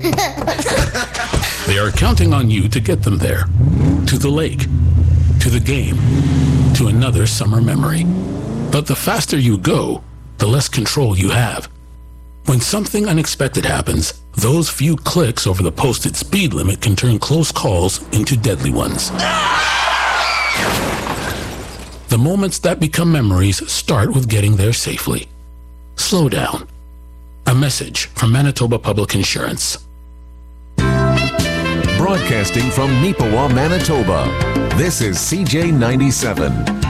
They are counting on you to get them there. To the lake, to the game, to another summer memory. But the faster you go, the less control you have. When something unexpected happens, those few clicks over the posted speed limit can turn close calls into deadly ones. The moments that become memories start with getting there safely. Slow down. A message from Manitoba Public Insurance. Broadcasting from Neepawa, Manitoba, this is CJ97.